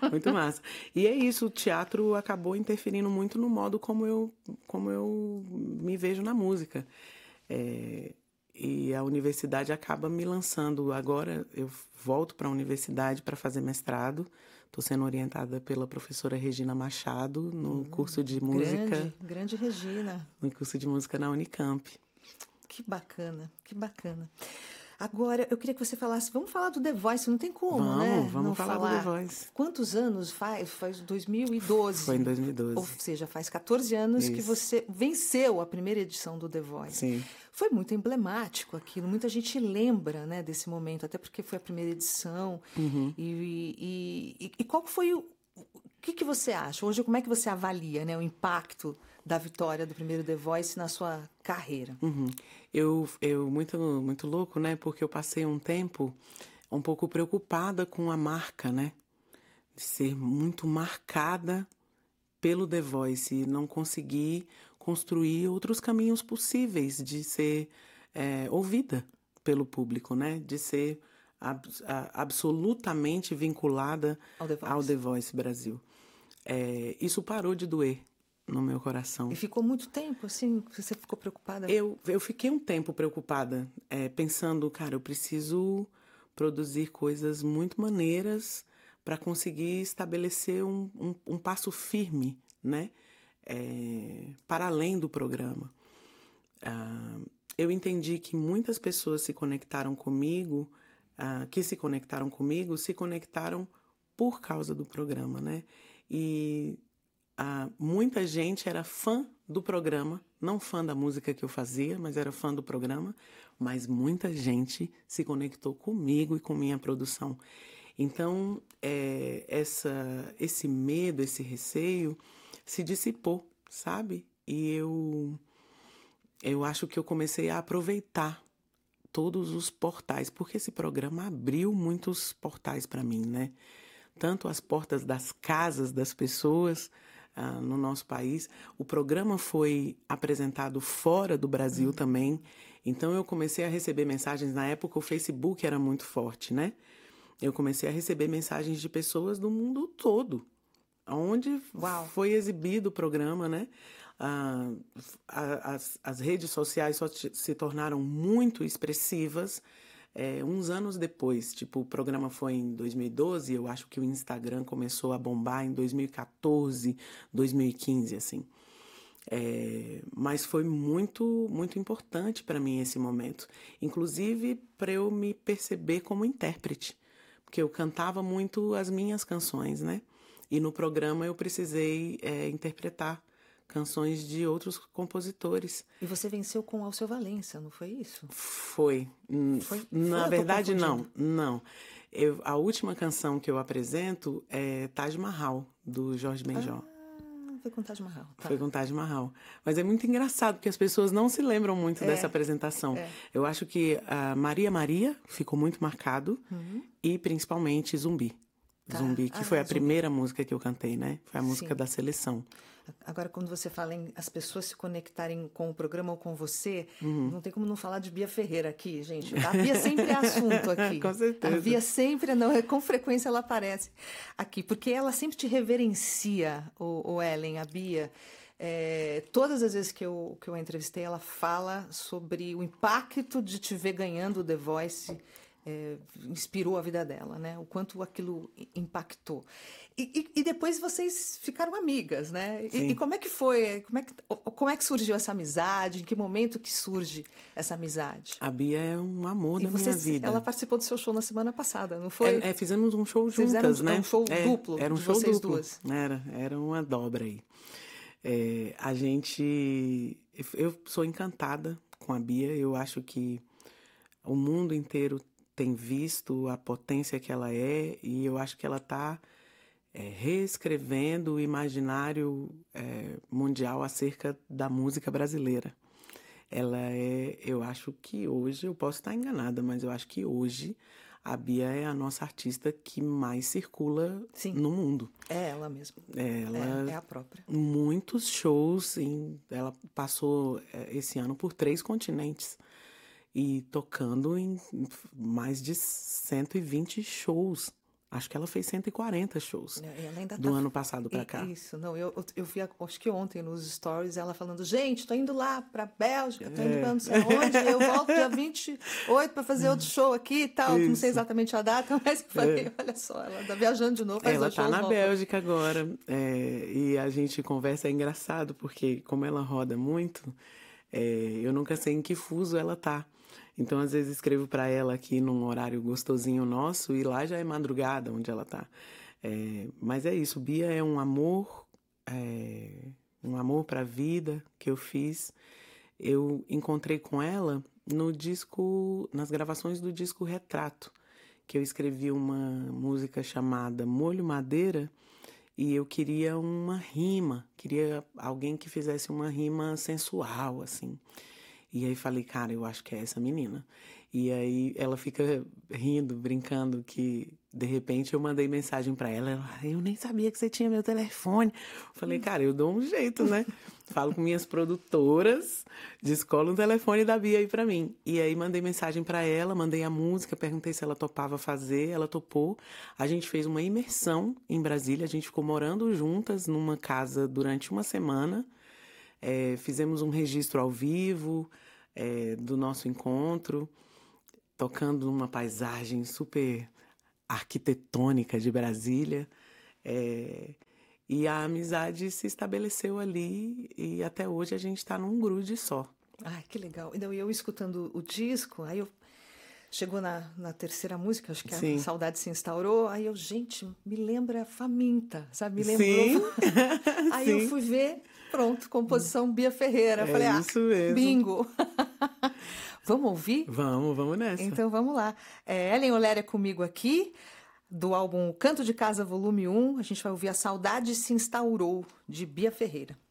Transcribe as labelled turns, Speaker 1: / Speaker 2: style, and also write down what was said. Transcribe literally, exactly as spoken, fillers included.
Speaker 1: Muito massa. E é isso, o teatro acabou interferindo muito no modo como eu, como eu me vejo na música. É, e a universidade acaba me lançando. Agora eu volto para a universidade para fazer mestrado. Estou sendo orientada pela professora Regina Machado no hum, curso de música.
Speaker 2: Grande, grande Regina.
Speaker 1: No curso de música na Unicamp.
Speaker 2: Que bacana, que bacana. Agora, eu queria que você falasse, vamos falar do The Voice, não tem como,
Speaker 1: vamos,
Speaker 2: né?
Speaker 1: Vamos, vamos falar, falar do The Voice.
Speaker 2: Quantos anos faz? Faz dois mil e doze.
Speaker 1: Foi em dois mil e doze.
Speaker 2: Ou seja, faz quatorze anos Isso. que você venceu a primeira edição do The Voice.
Speaker 1: Sim.
Speaker 2: Foi muito emblemático aquilo, muita gente lembra, né, desse momento, até porque foi a primeira edição.
Speaker 1: Uhum.
Speaker 2: E, e, e, e qual foi o... O que, que você acha? Hoje, como é que você avalia, né, o impacto da vitória do primeiro The Voice na sua carreira?
Speaker 1: Uhum. Eu, eu muito, muito louco, né? Porque eu passei um tempo um pouco preocupada com a marca, né? De ser muito marcada pelo The Voice e não conseguir construir outros caminhos possíveis de ser é, ouvida pelo público, né? De ser ab- a, absolutamente vinculada
Speaker 2: ao The Voice,
Speaker 1: ao The Voice Brasil. É, isso parou de doer no meu coração.
Speaker 2: E ficou muito tempo, assim, você ficou preocupada?
Speaker 1: Eu, eu fiquei um tempo preocupada, é, pensando, cara, eu preciso produzir coisas muito maneiras para conseguir estabelecer um, um, um passo firme, né? É, para além do programa. Ah, eu entendi que muitas pessoas se conectaram comigo, ah, que se conectaram comigo, se conectaram por causa do programa, né? E ah, muita gente era fã do programa, não fã da música que eu fazia, mas era fã do programa, mas muita gente se conectou comigo e com minha produção. Então, é, essa, esse medo, esse receio se dissipou, sabe? E eu, eu acho que eu comecei a aproveitar todos os portais, porque esse programa abriu muitos portais para mim, né? Tanto as portas das casas das pessoas uh, no nosso país. O programa foi apresentado fora do Brasil uhum. também. Então, eu comecei a receber mensagens. Na época, o Facebook era muito forte, né? Eu comecei a receber mensagens de pessoas do mundo todo, onde Uau. Foi exibido o programa, né? Uh, as, as redes sociais só se tornaram muito expressivas É, uns anos depois. Tipo, o programa foi em dois mil e doze, eu acho que o Instagram começou a bombar em dois mil e quatorze, dois mil e quinze, assim. É, mas foi muito, muito importante para mim esse momento. Inclusive, para eu me perceber como intérprete. Porque eu cantava muito as minhas canções, né? E no programa eu precisei é, interpretar canções de outros compositores.
Speaker 2: E você venceu com Alceu Valença, não foi isso?
Speaker 1: Foi.
Speaker 2: foi
Speaker 1: Na
Speaker 2: foi,
Speaker 1: verdade, não. Não. Eu, a última canção que eu apresento é Taj Mahal, do Jorge Benjor.
Speaker 2: Ah, foi com Taj Mahal. Tá.
Speaker 1: Foi com Taj Mahal. Mas é muito engraçado, porque as pessoas não se lembram muito é, dessa apresentação.
Speaker 2: É.
Speaker 1: Eu acho que a Maria Maria ficou muito marcado,
Speaker 2: uhum.
Speaker 1: e principalmente Zumbi. Tá. Zumbi, que ah, foi a Zumbi. primeira música que eu cantei, né? Foi a música Sim. da seleção.
Speaker 2: Agora, quando você fala em as pessoas se conectarem com o programa ou com você,
Speaker 1: uhum.
Speaker 2: não tem como não falar de Bia Ferreira aqui, gente. A Bia sempre é assunto aqui.
Speaker 1: Com certeza.
Speaker 2: A Bia sempre, não, com frequência ela aparece aqui, porque ela sempre te reverencia, o, o Ellen, a Bia. É, todas as vezes que eu, que eu a entrevistei, ela fala sobre o impacto de te ver ganhando o The Voice. É, inspirou a vida dela, né? O quanto aquilo impactou. E, e, e depois vocês ficaram amigas, né? E, e como é que foi? Como é que, como é que surgiu essa amizade? Em que momento que surge essa amizade?
Speaker 1: A Bia é um amor
Speaker 2: e
Speaker 1: da
Speaker 2: vocês,
Speaker 1: minha vida.
Speaker 2: Ela participou do seu show na semana passada, não foi?
Speaker 1: É, é, fizemos um show
Speaker 2: Vocês
Speaker 1: juntas,
Speaker 2: fizeram
Speaker 1: né?
Speaker 2: Um show
Speaker 1: é,
Speaker 2: duplo
Speaker 1: era um
Speaker 2: de
Speaker 1: show
Speaker 2: vocês
Speaker 1: duplo.
Speaker 2: duas.
Speaker 1: Era, era uma dobra aí. É, a gente... Eu sou encantada com a Bia. Eu acho que o mundo inteiro tem visto a potência que ela é, e eu acho que ela está é, reescrevendo o imaginário é, mundial acerca da música brasileira. Ela é, eu acho que hoje, eu posso estar enganada, mas eu acho que hoje a Bia é a nossa artista que mais circula
Speaker 2: Sim.
Speaker 1: no mundo.
Speaker 2: É ela mesma.
Speaker 1: Ela,
Speaker 2: é, é a própria.
Speaker 1: Muitos shows, em, ela passou esse ano por três continentes. E tocando em mais de cento e vinte shows Acho que ela fez cento e quarenta shows
Speaker 2: Ela ainda
Speaker 1: do
Speaker 2: tá...
Speaker 1: ano passado para cá.
Speaker 2: Isso, não, eu, eu vi, acho que ontem nos stories, ela falando, gente, tô indo lá pra Bélgica, tô indo pra não sei aonde, eu volto dia vinte e oito para fazer outro show aqui e tal, Isso. Não sei exatamente a data, mas eu falei, é. olha só, ela tá viajando de novo, faz
Speaker 1: Ela
Speaker 2: tá
Speaker 1: shows, na
Speaker 2: volta.
Speaker 1: Bélgica agora, é, e a gente conversa, é engraçado, porque como ela roda muito, é, eu nunca sei em que fuso ela tá. Então, às vezes, escrevo para ela aqui num horário gostosinho nosso e lá já é madrugada onde ela tá. É, mas é isso, Bia é um amor, é, um amor para a vida que eu fiz. Eu encontrei com ela no disco, nas gravações do disco Retrato, que eu escrevi uma música chamada Molho Madeira e eu queria uma rima, queria alguém que fizesse uma rima sensual, assim. E aí falei, cara, eu acho que é essa menina. E aí ela fica rindo, brincando, que de repente eu mandei mensagem pra ela, ela, eu nem sabia que você tinha meu telefone. Falei, cara, eu dou um jeito, né? Falo com minhas produtoras, descolo um telefone da Bia aí pra mim. E aí mandei mensagem pra ela, mandei a música, perguntei se ela topava fazer, ela topou. A gente fez uma imersão em Brasília, a gente ficou morando juntas numa casa durante uma semana. É, fizemos um registro ao vivo é, do nosso encontro, tocando numa paisagem super arquitetônica de Brasília. É, e a amizade se estabeleceu ali e até hoje a gente está num grude só.
Speaker 2: Ai, que legal. Então, eu escutando o disco, aí eu... Chegou na, na terceira música, acho que a Sim. Saudade se instaurou. Aí eu, gente, me lembra Faminta, sabe? Me lembrou.
Speaker 1: Sim.
Speaker 2: Aí
Speaker 1: Sim.
Speaker 2: eu fui ver, pronto, composição Bia Ferreira.
Speaker 1: É
Speaker 2: Falei,
Speaker 1: isso
Speaker 2: ah,
Speaker 1: mesmo.
Speaker 2: bingo. Vamos ouvir?
Speaker 1: Vamos, vamos nessa.
Speaker 2: Então vamos lá. É, Ellen Oléria comigo aqui, do álbum Canto de Casa, volume um. A gente vai ouvir A Saudade se Instaurou, de Bia Ferreira.